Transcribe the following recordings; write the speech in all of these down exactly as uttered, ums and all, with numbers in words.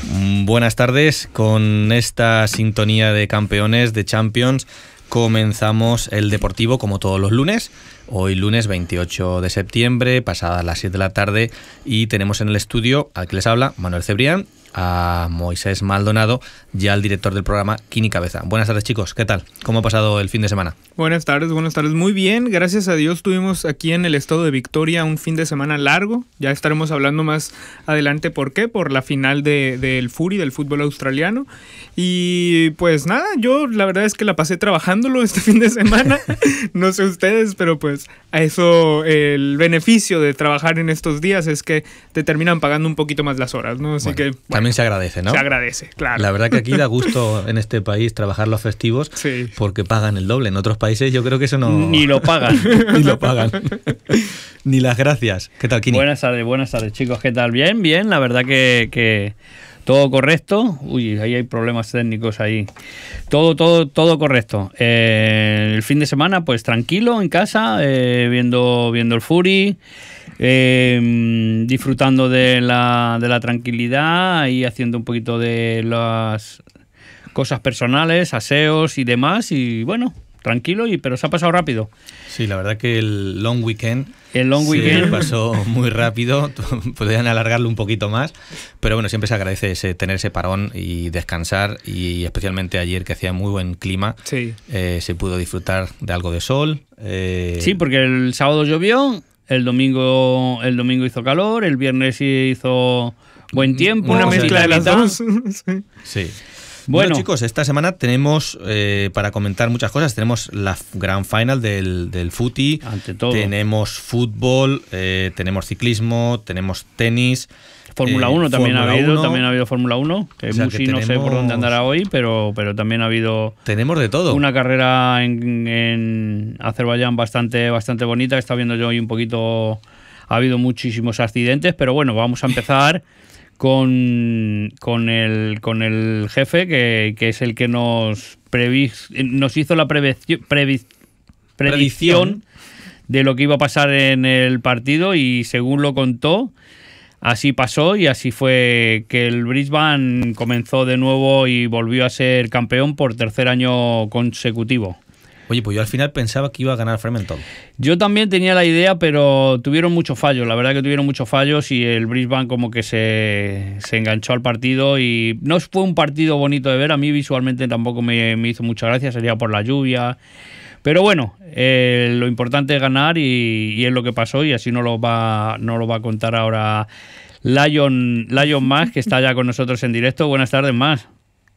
Buenas tardes, con esta sintonía de campeones, de Champions, comenzamos el Deportivo como todos los lunes. Hoy lunes veintiocho de septiembre, pasadas las siete de la tarde, y tenemos en el estudio al que les habla, Manuel Cebrián, a Moisés Maldonado y al director del programa, Kini Cabeza. Buenas tardes, chicos, ¿qué tal? ¿Cómo ha pasado el fin de semana? Buenas tardes, buenas tardes. Muy bien, gracias a Dios tuvimos aquí en el estado de Victoria un fin de semana largo. Ya estaremos hablando más adelante por qué, por la final de, del Fury, del fútbol australiano. Y pues nada, yo la verdad es que la pasé trabajándolo este fin de semana. No sé ustedes, pero pues a eso el beneficio de trabajar en estos días es que te terminan pagando un poquito más las horas, ¿no? Así bueno, que bueno, también se agradece, ¿no? Se agradece, claro. La verdad que aquí da gusto en este país trabajar los festivos, sí, porque pagan el doble. En otros países yo creo que eso no... Ni lo pagan. Ni lo pagan. Ni las gracias. ¿Qué tal, Kini? Buenas tardes, buenas tardes, chicos. ¿Qué tal? Bien, bien. La verdad que, que todo correcto. Uy, ahí hay problemas técnicos ahí. Todo, todo, todo correcto. Eh, el fin de semana, pues tranquilo en casa, eh, viendo, viendo el Fury. Eh, disfrutando de la, de la tranquilidad y haciendo un poquito de las cosas personales, aseos y demás, y bueno, tranquilo, y pero se ha pasado rápido. Sí, la verdad que el long weekend el long se weekend pasó muy rápido. Podrían alargarlo un poquito más, pero bueno, siempre se agradece ese, tener ese parón y descansar, y especialmente ayer que hacía muy buen clima, sí. eh, se pudo disfrutar de algo de sol. Eh... Sí, porque el sábado llovió. El domingo, el domingo hizo calor, el viernes hizo buen tiempo. Una mezcla de las dos. Sí. sí. Bueno, bueno, chicos, esta semana tenemos eh, para comentar muchas cosas. Tenemos la gran final del, del footy. Ante todo. Tenemos fútbol, eh, tenemos ciclismo, tenemos tenis. Fórmula uno eh, también ha habido, uno. también ha habido Fórmula uno, que, o sea, Musi que tenemos... no sé por dónde andará hoy, pero, pero también ha habido tenemos de todo. Una carrera en, en Azerbaiyán bastante, bastante bonita. Está viendo yo hoy un poquito, ha habido muchísimos accidentes, pero bueno, vamos a empezar con, con, el, con el jefe, que, que es el que nos, previs, nos hizo la previci, previs, predicción, predicción de lo que iba a pasar en el partido, y según lo contó, así pasó, y así fue que el Brisbane comenzó de nuevo y volvió a ser campeón por tercer año consecutivo. Oye, pues yo al final pensaba que iba a ganar Fremantle. Yo también tenía la idea, pero tuvieron muchos fallos. La verdad que tuvieron muchos fallos, y el Brisbane como que se, se enganchó al partido, y no fue un partido bonito de ver. A mí visualmente tampoco me, me hizo mucha gracia, sería por la lluvia. Pero bueno, eh, lo importante es ganar, y, y es lo que pasó, y así nos lo va, nos lo va a contar ahora Lion, Lion Mas, que está ya con nosotros en directo. Buenas tardes, Mas.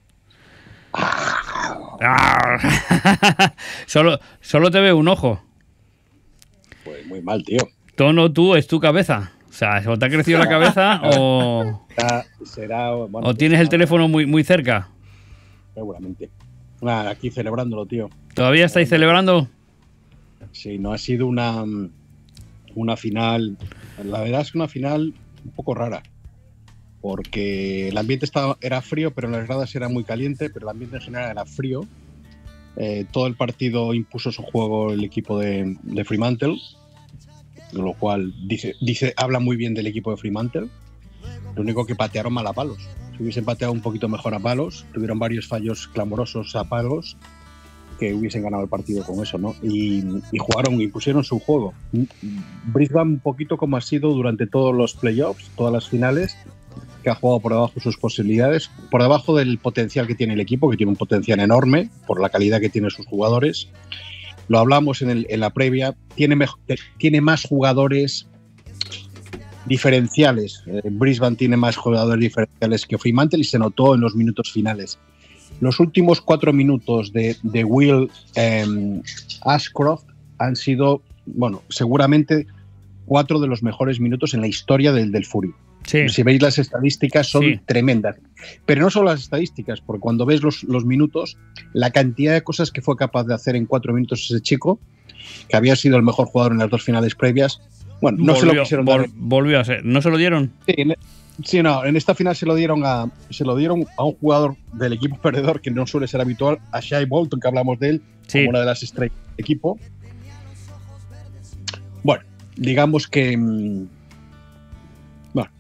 solo, solo te veo un ojo. Pues muy mal, tío. Tono, tú, es tu cabeza. O sea, o te ha crecido la cabeza o, será, será, bueno, o tienes el teléfono muy, muy cerca. Seguramente. Ah, aquí celebrándolo, tío. ¿Todavía estáis celebrando? Sí, no ha sido una, una final. La verdad es que una final un poco rara, porque el ambiente estaba, era frío, pero en las gradas era muy caliente, pero el ambiente en general era frío. Eh, todo el partido impuso su juego el equipo de, de Fremantle, lo cual dice, dice, habla muy bien del equipo de Fremantle. Lo único que patearon mal a palos. Si hubiesen pateado un poquito mejor a palos, tuvieron varios fallos clamorosos a palos, que hubiesen ganado el partido con eso, ¿no? Y, y jugaron y pusieron su juego. Brisbane un poquito como ha sido durante todos los playoffs, todas las finales, que ha jugado por debajo de sus posibilidades, por debajo del potencial que tiene el equipo, que tiene un potencial enorme por la calidad que tienen sus jugadores. Lo hablamos en, el, en la previa, tiene, mejor, tiene más jugadores diferenciales. Eh, Brisbane tiene más jugadores diferenciales que Fremantle, y se notó en los minutos finales. Los últimos cuatro minutos de, de Will eh, Ashcroft han sido, bueno, seguramente cuatro de los mejores minutos en la historia del, del Fury. Sí. Si veis las estadísticas son sí. tremendas. Pero no solo las estadísticas, porque cuando ves los, los minutos, la cantidad de cosas que fue capaz de hacer en cuatro minutos ese chico, que había sido el mejor jugador en las dos finales previas, bueno, no volvió, se lo quisieron vol, dar. Volvió a ser. ¿No se lo dieron? Sí, en, sí, no, en esta final se lo dieron a se lo dieron a un jugador del equipo perdedor que no suele ser habitual, a Shai Bolton, que hablamos de él, sí. como una de las estrellas del equipo. Bueno, digamos que... Bueno,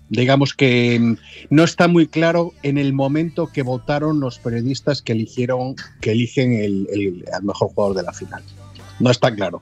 digamos que no está muy claro en el momento que votaron los periodistas que eligieron, que eligen el, el, el mejor jugador de la final. No está claro.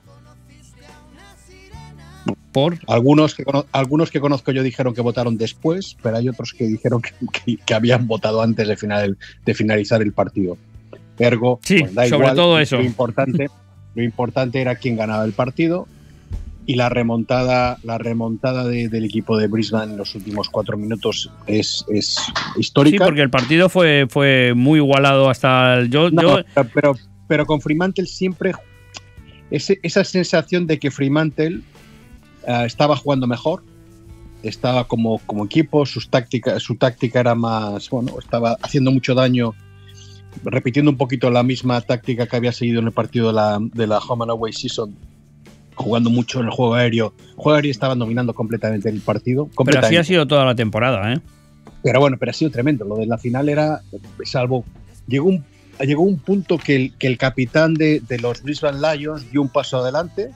¿Por? Algunos que, algunos que conozco yo dijeron que votaron después, pero hay otros que dijeron que, que, que habían votado antes de, final, de finalizar el partido. Ergo, sí, pues da sobre igual, todo eso. Lo importante, lo importante era quién ganaba el partido y la remontada, la remontada de, del equipo de Brisbane en los últimos cuatro minutos es, es histórica. Sí, porque el partido fue, fue muy igualado hasta el... Yo, no, yo... Pero, pero con Fremantle siempre ese, esa sensación de que Fremantle Uh, estaba jugando mejor, estaba como, como equipo, sus táctica, su táctica era más, bueno, estaba haciendo mucho daño, repitiendo un poquito la misma táctica que había seguido en el partido de la, de la Home and Away Season, jugando mucho en el juego aéreo. El juego aéreo estaba dominando completamente el partido. Pero así ha sido toda la temporada, ¿eh? Pero bueno, pero ha sido tremendo. Lo de la final era, salvo, llegó un, llegó un punto que el, que el capitán de, de los Brisbane Lions dio un paso adelante,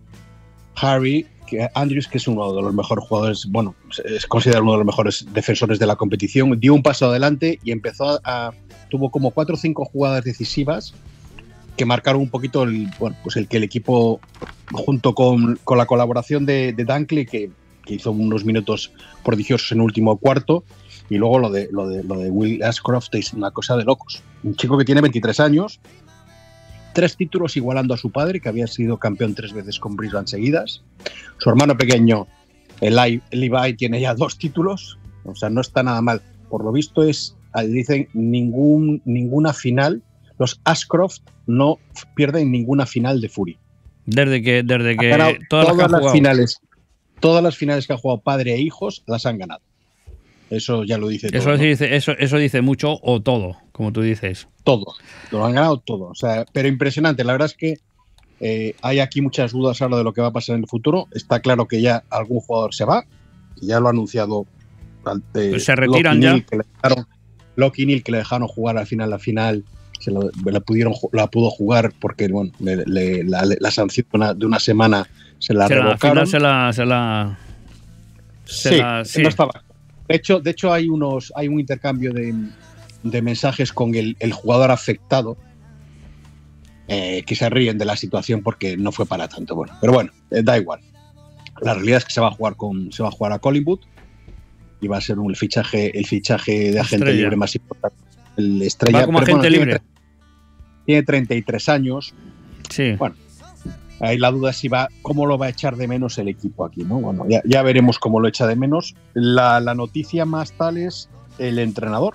Harry Andrews, que es uno de los mejores jugadores, bueno, es considerado uno de los mejores defensores de la competición, dio un paso adelante y empezó a, tuvo como cuatro o cinco jugadas decisivas que marcaron un poquito el, bueno, pues el que el equipo, junto con, con la colaboración de, de Dunkley, que, que hizo unos minutos prodigiosos en el último cuarto, y luego lo de, lo de, lo de Will Ashcroft es una cosa de locos. Un chico que tiene veintitrés años, tres títulos igualando a su padre, que había sido campeón tres veces con Brisbane seguidas. Su hermano pequeño, Eli, Levi, tiene ya dos títulos, o sea, no está nada mal. Por lo visto es, dicen, ningún, ninguna final. Los Ashcroft no pierden ninguna final de Fury. Desde que, desde que todas, todas, las, las, las finales, todas las finales que ha jugado padre e hijos las han ganado. Eso ya lo dice todo. Eso, ¿no? dice, eso, eso dice mucho o todo, como tú dices. Todo, lo han ganado todo. O sea, pero impresionante. La verdad es que eh, hay aquí muchas dudas ahora de lo que va a pasar en el futuro. Está claro que ya algún jugador se va, y ya lo ha anunciado. Eh, pues se retiran ya. Neal, que le dejaron, Lockie Neal, que le dejaron jugar al final, la final, se lo, la, pudieron, la pudo jugar porque bueno, le, le, la, la sanción de una, de una semana se la se revocaron. Al final se la... Se la, se sí, la, sí. No estaba. De hecho, de hecho hay, unos, hay un intercambio de, de mensajes con el, el jugador afectado, eh, que se ríen de la situación porque no fue para tanto. Bueno, pero bueno, eh, da igual. La realidad es que se va a jugar con, se va a jugar a Collingwood y va a ser un, el fichaje, el fichaje de agente estrella. libre más importante. El estrella, va como pero, agente bueno, libre. Tiene, tiene treinta y tres años. Sí. Bueno, ahí la duda es si va, cómo lo va a echar de menos el equipo aquí, ¿no? Bueno, ya, ya veremos cómo lo echa de menos. La, la noticia más tal es el entrenador.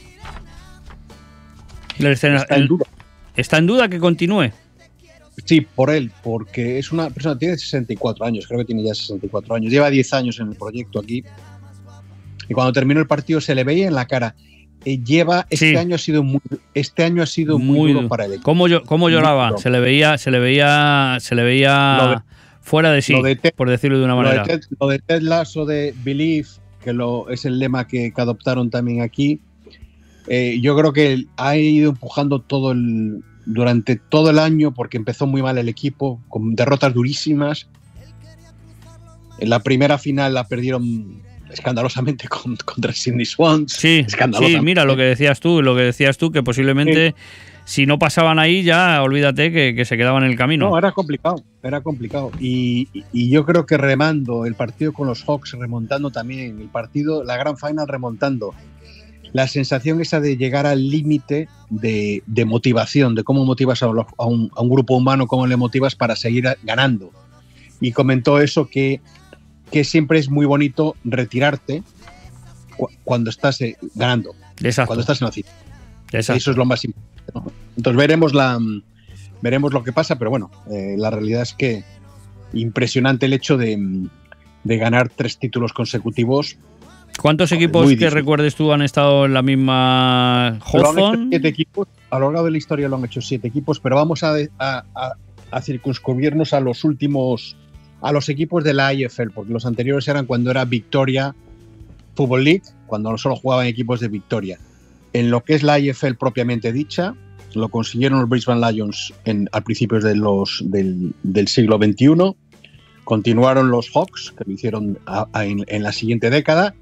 El escena, está en duda. ¿Está en duda que continúe? Sí, por él, porque es una persona, tiene sesenta y cuatro años, creo que tiene ya sesenta y cuatro años, lleva diez años en el proyecto aquí, y cuando terminó el partido se le veía en la cara. Eh, lleva este sí. año ha sido muy, este año ha sido muy, muy duro para él. ¿Cómo, yo, cómo lloraba? Se le veía, se le veía, se le veía de, fuera de sí, de Ted, por decirlo de una manera. Lo de Ted, lo de Ted Lasso de Believe, que lo, es el lema que, que adoptaron también aquí. Eh, yo creo que ha ido empujando todo el, durante todo el año, porque empezó muy mal el equipo, con derrotas durísimas. En la primera final la perdieron escandalosamente con, contra Sydney Swans. Sí, sí, mira lo que decías tú, lo que decías tú, que posiblemente sí. si no pasaban ahí ya, olvídate que, que se quedaban en el camino. No, era complicado, era complicado. Y, y yo creo que remando el partido con los Hawks, remontando también el partido, la Grand Final remontando, la sensación esa de llegar al límite de, de motivación, de cómo motivas a, los, a, un, a un grupo humano, cómo le motivas para seguir ganando. Y comentó eso, que que siempre es muy bonito retirarte cu cuando estás eh, ganando, Exacto. cuando estás en la cita. Eso es lo más importante, ¿no? Entonces veremos, la, veremos lo que pasa, pero bueno, eh, la realidad es que impresionante el hecho de, de ganar tres títulos consecutivos. ¿Cuántos equipos que recuerdes tú han estado en la misma Hawthorn? Siete equipos, a lo largo de la historia lo han hecho siete equipos, pero vamos a, a, a, a circunscribirnos a los últimos, a los equipos de la I F L, porque los anteriores eran cuando era Victoria Football League, cuando solo jugaban equipos de Victoria. En lo que es la I F L propiamente dicha, lo consiguieron los Brisbane Lions en, a principios de los, del, del siglo veintiuno, continuaron los Hawks, que lo hicieron a, a, en, en la siguiente década,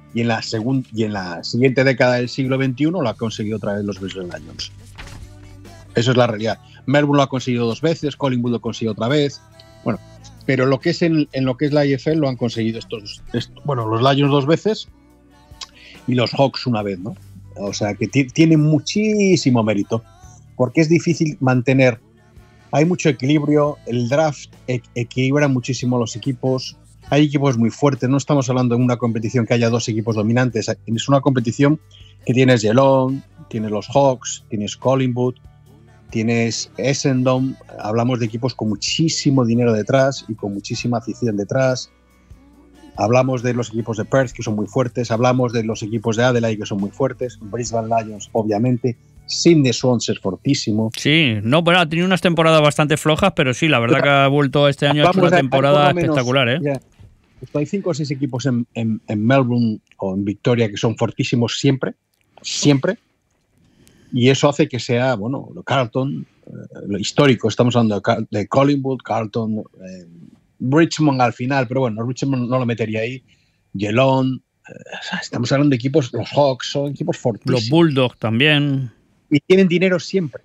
y en la segun, y en la siguiente década del siglo veintiuno lo ha conseguido otra vez los Brisbane Lions. Eso es la realidad. Melbourne lo ha conseguido dos veces, Collingwood lo consiguió otra vez. Bueno, pero lo que es en, en lo que es la I F L lo han conseguido estos, estos, bueno, los Lions dos veces y los Hawks una vez, ¿no? O sea que tiene muchísimo mérito, porque es difícil mantener. Hay mucho equilibrio, el draft e- equilibra muchísimo los equipos. Hay equipos muy fuertes, no estamos hablando de una competición que haya dos equipos dominantes, es una competición que tienes Geelong, tienes los Hawks, tienes Collingwood, tienes Essendon, hablamos de equipos con muchísimo dinero detrás y con muchísima afición detrás. Hablamos de los equipos de Perth, que son muy fuertes, hablamos de los equipos de Adelaide, que son muy fuertes, Brisbane Lions, obviamente, Sydney Swans es fortísimo. Sí, no, bueno, ha tenido unas temporadas bastante flojas, pero sí, la verdad que ha vuelto este año, ha hecho una temporada espectacular, ¿eh? Yeah. Hay cinco o seis equipos en, en, en Melbourne o en Victoria que son fortísimos siempre, siempre, y eso hace que sea, bueno, lo Carlton, eh, lo histórico, estamos hablando de, de Collingwood, Carlton, eh, Richmond al final, pero bueno, Richmond no lo metería ahí, Geelong, eh, estamos hablando de equipos, los Hawks son equipos fortísimos. Los Bulldogs también. Y tienen dinero siempre,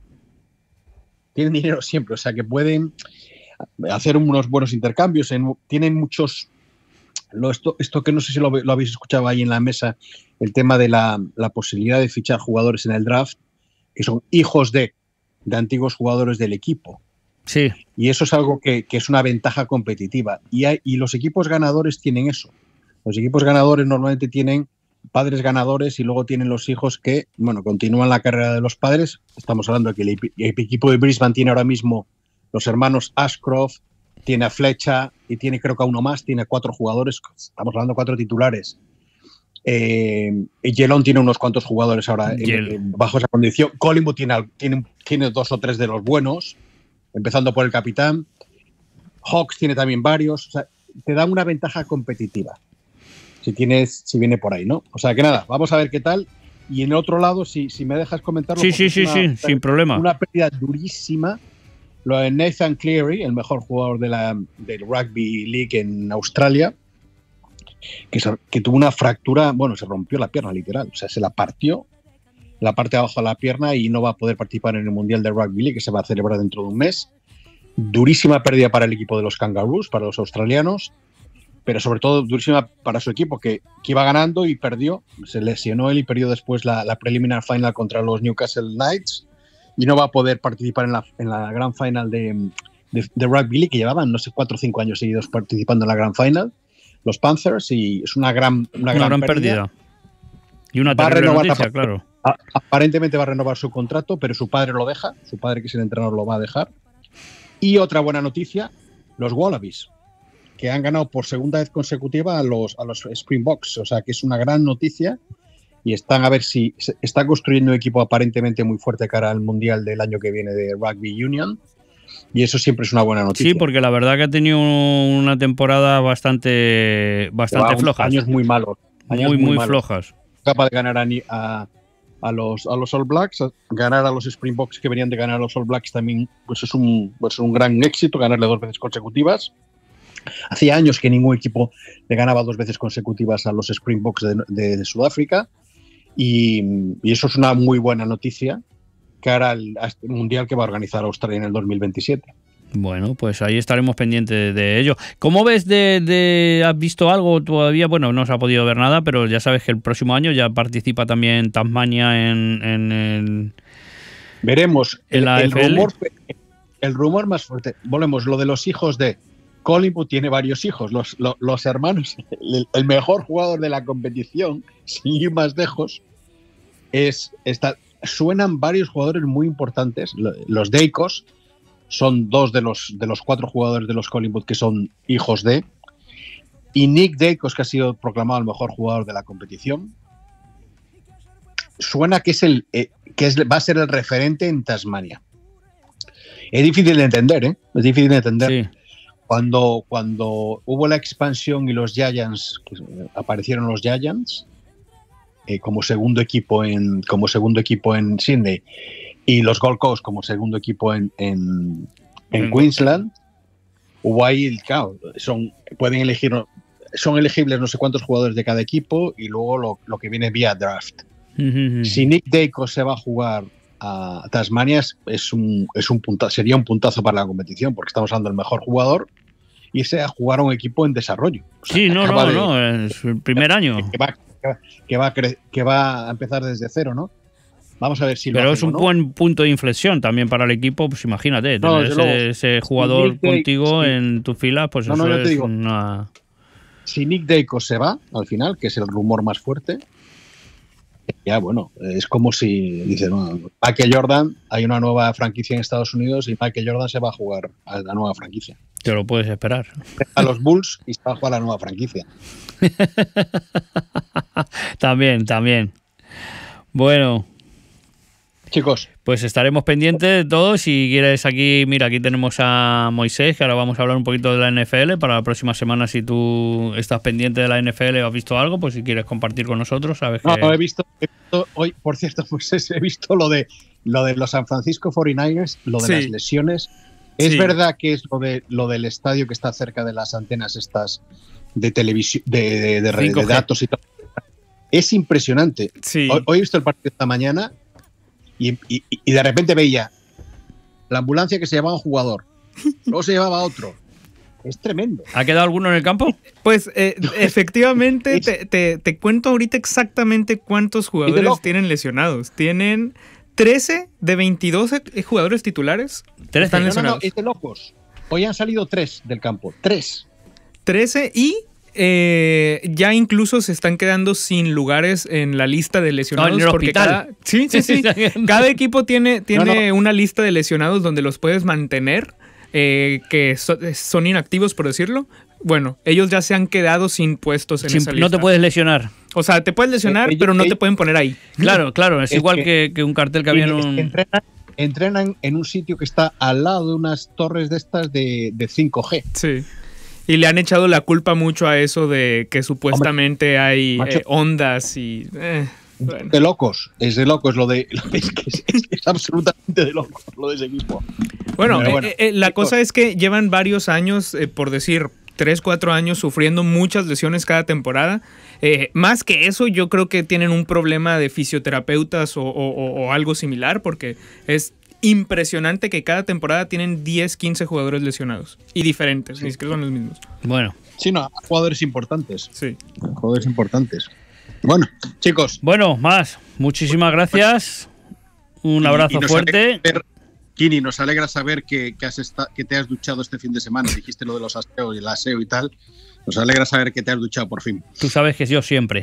tienen dinero siempre, o sea que pueden hacer unos buenos intercambios, en, tienen muchos, lo, esto, esto que no sé si lo, lo habéis escuchado ahí en la mesa, el tema de la, la posibilidad de fichar jugadores en el draft, que son hijos de, de antiguos jugadores del equipo. Sí. Y eso es algo que, que es una ventaja competitiva. Y, hay, y los equipos ganadores tienen eso. Los equipos ganadores normalmente tienen padres ganadores y luego tienen los hijos que, bueno, continúan la carrera de los padres. Estamos hablando de que el, el equipo de Brisbane tiene ahora mismo los hermanos Ashcroft, tiene a Flecha y tiene creo que a uno más, tiene cuatro jugadores, estamos hablando de cuatro titulares. Eh, Geelong tiene unos cuantos jugadores ahora en, en, bajo esa condición. Collingwood tiene, tiene, tiene dos o tres de los buenos, empezando por el capitán. Hawks tiene también varios. O sea, te da una ventaja competitiva si, tienes, si viene por ahí, ¿no? O sea que nada, vamos a ver qué tal. Y en otro lado, si, si me dejas comentarlo. Sí, sí, sí, una, sí, sin problema. Una pérdida durísima. Lo de Nathan Cleary, el mejor jugador de la, del Rugby League en Australia, que, se, que tuvo una fractura, bueno, se rompió la pierna literal, o sea, se la partió la parte de abajo de la pierna y no va a poder participar en el Mundial de Rugby League, que se va a celebrar dentro de un mes. Durísima pérdida para el equipo de los Kangaroos, para los australianos, pero sobre todo durísima para su equipo, que, que iba ganando y perdió, se lesionó él y perdió después la, la preliminar final contra los Newcastle Knights, y no va a poder participar en la, en la Grand Final de, de, de Rugby League, que llevaban, no sé, cuatro o cinco años seguidos participando en la Grand Final, los Panthers, y es una gran, una una gran, gran pérdida. pérdida. Y una terrible noticia, la, claro. Aparentemente va a renovar su contrato, pero su padre lo deja, su padre, que es el entrenador, lo va a dejar. Y otra buena noticia, los Wallabies, que han ganado por segunda vez consecutiva a los, a los Springboks, o sea que es una gran noticia. Y están a ver si se está construyendo un equipo aparentemente muy fuerte cara al Mundial del año que viene de Rugby Union. Y eso siempre es una buena noticia. Sí, porque la verdad que ha tenido una temporada bastante, bastante floja. Años muy malos. Años muy, muy, muy malos. flojas. Capaz de ganar a, a, a, los, a los All Blacks, a ganar a los Springboks que venían de ganar a los All Blacks también, pues es un, pues un gran éxito, ganarle dos veces consecutivas. Hacía años que ningún equipo le ganaba dos veces consecutivas a los Springboks de, de, de Sudáfrica. Y, y eso es una muy buena noticia cara al, al Mundial que va a organizar Australia en el dos mil veintisiete. Bueno, pues ahí estaremos pendientes de ello. ¿Cómo ves de, de has visto algo todavía? Bueno, no se ha podido ver nada, pero ya sabes que el próximo año ya participa también Tasmania en, en, en veremos en la el, F L. rumor, el rumor más fuerte. Volvemos, lo de los hijos de Collingwood tiene varios hijos, los, los, los hermanos, el, el mejor jugador de la competición, sin ir más lejos, es está, suenan varios jugadores muy importantes. Los Deicos son dos de los, de los cuatro jugadores de los Collingwood que son hijos de, y Nick Deicos, que ha sido proclamado el mejor jugador de la competición. Suena que es el eh, que es, va a ser el referente en Tasmania. Es difícil de entender, ¿eh? Es difícil de entender. Sí. Cuando, cuando hubo la expansión y los Giants, que aparecieron los Giants eh, como segundo equipo en como segundo equipo en Sydney y los Gold Coast como segundo equipo en, en, en Queensland, hubo ahí, claro, son, pueden elegir son elegibles no sé cuántos jugadores de cada equipo y luego lo, lo que viene vía draft. Uh-huh. Si Nick Dacos se va a jugar a Tasmania, es un, es un punta, sería un puntazo para la competición, porque estamos hablando del mejor jugador irse a jugar a un equipo en desarrollo. O sea, sí, no, no, de, no, es el primer año. Que va, que, va, que va a empezar desde cero, ¿no? Vamos a ver si lo Pero hacen, es un ¿no? buen punto de inflexión también para el equipo, pues imagínate, No, tener ese, ese jugador Nick Day, contigo sí. en tu fila, pues no, eso no, yo te es digo, una... Si Nick Dacos se va al final, que es el rumor más fuerte, ya bueno, es como si dice, no, Michael Jordan, hay una nueva franquicia en Estados Unidos y Michael Jordan se va a jugar a la nueva franquicia. Te lo puedes esperar. A los Bulls y se va a jugar a la nueva franquicia. También, también. Bueno, chicos, pues estaremos pendientes de todo. Si quieres aquí, mira, aquí tenemos a Moisés, que ahora vamos a hablar un poquito de la N F L para la próxima semana. Si tú estás pendiente de la N F L o has visto algo, pues si quieres compartir con nosotros, sabes que... no, he visto, he visto hoy, por cierto, pues he visto lo de lo de los San Francisco cuarenta y nueve ers, lo de Sí. las lesiones. Es Sí. verdad que es lo de lo del estadio que está cerca de las antenas estas de televisión, de, de, de, red, de datos y todo. Es impresionante. Sí. Hoy, hoy he visto el partido esta mañana y, y, y de repente veía la ambulancia que se llevaba a un jugador, luego se llevaba a otro. Es tremendo. ¿Ha quedado alguno en el campo? Pues eh, efectivamente, te, te, te cuento ahorita exactamente cuántos jugadores loco. tienen lesionados. Tienen trece de veintidós jugadores titulares. trece. Están No, no, no, lesionados. es de locos. Hoy han salido tres del campo. Tres. trece y eh, ya incluso se están quedando sin lugares en la lista de lesionados. Ah, en el porque hospital. cada, sí, sí, sí. Cada equipo tiene, tiene No, una lista de lesionados donde los puedes mantener, eh, que so- son inactivos, por decirlo. Bueno, ellos ya se han quedado sin puestos en Sin- esa lista. no te puedes lesionar. O sea, te puedes lesionar, Eh, ellos- pero no te ellos- pueden poner ahí. Claro, claro, es Es igual que- que, que un cartel que había en Y es que un... entrenan, entrenan en un sitio que está al lado de unas torres de estas de, de cinco G. Sí. Y le han echado la culpa mucho a eso de que supuestamente hay macho. eh, ondas y... eh, bueno. De locos. Es de locos lo de. Es, que es, es, es absolutamente de locos lo de ese equipo. Bueno, Pero eh, bueno, eh, la chicos. cosa es que llevan varios años, eh, por decir, tres, cuatro años sufriendo muchas lesiones cada temporada. Eh, más que eso, yo creo que tienen un problema de fisioterapeutas o, o- o- o algo similar, porque es impresionante que cada temporada tienen diez, quince jugadores lesionados. Y diferentes, ni siquiera son los mismos. Bueno, Sí, no, jugadores importantes. Sí. Jugadores importantes. Bueno, chicos. bueno, más. Muchísimas gracias. Un y- abrazo y nos fuerte. alegra saber- Kini, nos alegra saber que, que, has esta- que te has duchado este fin de semana. Dijiste lo de los aseos y el aseo y tal. Nos alegra saber que te has duchado por fin. Tú sabes que yo siempre.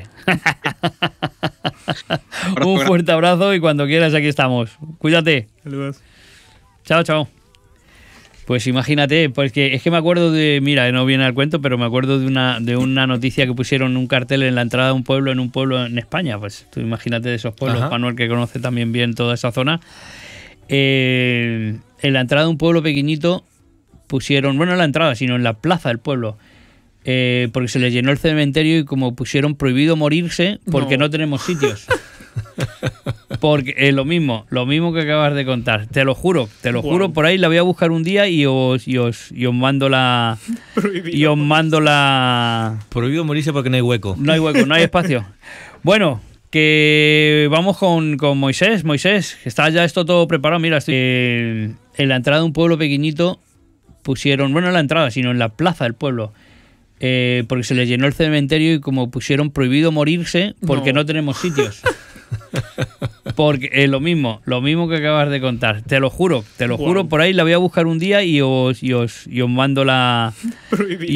Abrazo Un grande. fuerte abrazo y cuando quieras aquí estamos. Cuídate. Saludos. Chao, chao. Pues imagínate, pues que es que me acuerdo de, mira, no viene al cuento, pero me acuerdo de una de una noticia que pusieron un cartel en la entrada de un pueblo, en un pueblo en España. Pues tú imagínate de esos pueblos, Ajá. Manuel, que conoce también bien toda esa zona. Eh, en la entrada de un pueblo pequeñito pusieron, bueno, en la entrada, sino en la plaza del pueblo, eh, porque se les llenó el cementerio y como pusieron prohibido morirse porque no, No. tenemos sitios. Porque es lo mismo, lo mismo que acabas de contar. Te lo juro, te lo Wow. juro. Por ahí la voy a buscar un día y os, y os, y os mando la. Y os mando la. Prohibido morirse porque no hay hueco. No hay hueco, no hay espacio. Bueno, que vamos con, con Moisés. Moisés, que está ya esto todo preparado. Mira, estoy eh, en la entrada de un pueblo pequeñito pusieron, bueno, en la entrada, sino en la plaza del pueblo. Eh, porque se les llenó el cementerio y como pusieron prohibido morirse porque no, No. tenemos sitios. Porque es lo mismo, lo mismo que acabas de contar. Te lo juro, te lo Wow. juro. Por ahí la voy a buscar un día y os, y os, y os mando la. Prohibido.